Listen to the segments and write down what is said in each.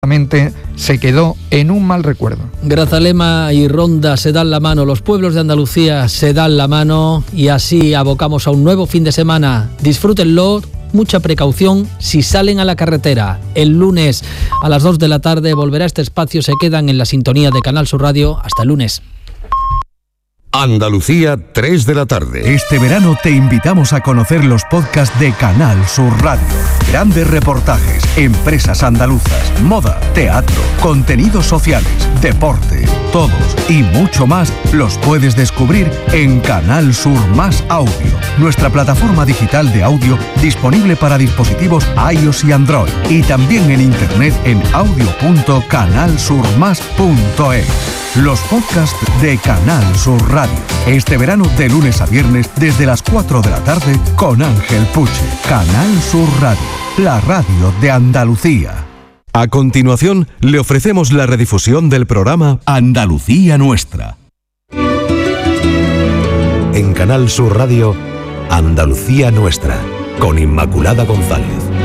se quedó en un mal recuerdo. Grazalema y Ronda se dan la mano, los pueblos de Andalucía se dan la mano y así abocamos a un nuevo fin de semana. Disfrútenlo, mucha precaución si salen a la carretera. El lunes a las 2 de la tarde volverá este espacio, se quedan en la sintonía de Canal Sur Radio. Hasta el lunes. Andalucía, 3 de la tarde. Este verano te invitamos a conocer los podcasts de Canal Sur Radio. Grandes reportajes, empresas andaluzas, moda, teatro, contenidos sociales, deporte, todos y mucho más los puedes descubrir en Canal Sur Más Audio, nuestra plataforma digital de audio disponible para dispositivos iOS y Android y también en internet en audio.canalsurmas.es. Los podcasts de Canal Sur Radio. Este verano de lunes a viernes desde las 4 de la tarde con Ángel Puche. Canal Sur Radio, la radio de Andalucía. A continuación, le ofrecemos la redifusión del programa Andalucía Nuestra. En Canal Sur Radio, Andalucía Nuestra, con Inmaculada González.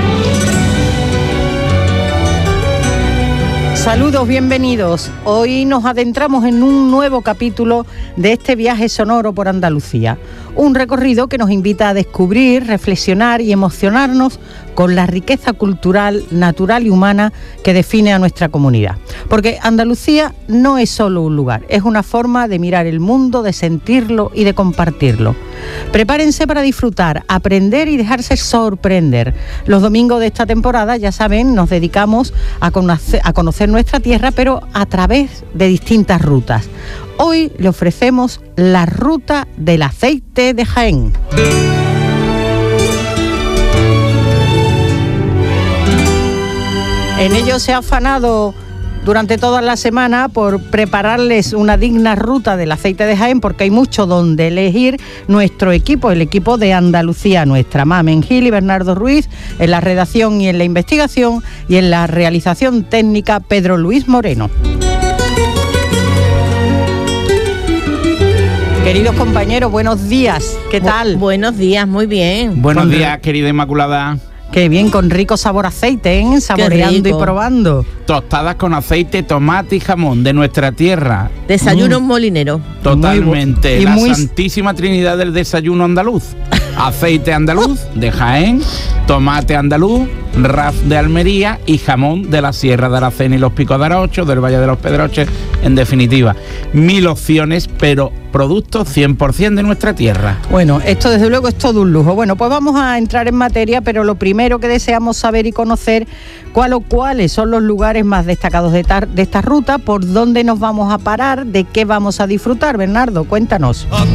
Saludos, bienvenidos. Hoy nos adentramos en un nuevo capítulo de este viaje sonoro por Andalucía. Un recorrido que nos invita a descubrir, reflexionar y emocionarnos con la riqueza cultural, natural y humana que define a nuestra comunidad. Porque Andalucía no es solo un lugar, es una forma de mirar el mundo, de sentirlo y de compartirlo. Prepárense para disfrutar, aprender y dejarse sorprender. Los domingos de esta temporada, ya saben, nos dedicamos a conocer nuestra tierra, pero a través de distintas rutas. Hoy le ofrecemos la ruta del aceite de Jaén. En ello se ha afanado durante toda la semana por prepararles una digna ruta del aceite de Jaén, porque hay mucho donde elegir nuestro equipo, el equipo de Andalucía Nuestra. Mamen Gil y Bernardo Ruiz en la redacción y en la investigación, y en la realización técnica Pedro Luis Moreno. Queridos compañeros, buenos días. ¿Qué tal? Buenos días, muy bien. Buenos días, querida Inmaculada. Qué bien, con rico sabor a aceite, ¿eh? Saboreando y probando. Tostadas con aceite, tomate y jamón de nuestra tierra. Desayuno molinero. Totalmente. La santísima trinidad del desayuno andaluz. Aceite andaluz de Jaén, tomate andaluz, raf de Almería y jamón de la Sierra de Aracena y los Picos de Arocho, del Valle de los Pedroches. En definitiva, 1000 opciones, pero productos 100% de nuestra tierra. Bueno, esto desde luego es todo un lujo. Bueno, pues vamos a entrar en materia, pero lo primero que deseamos saber y conocer, cuáles son los lugares más destacados de esta ruta, por dónde nos vamos a parar, de qué vamos a disfrutar. Bernardo, cuéntanos.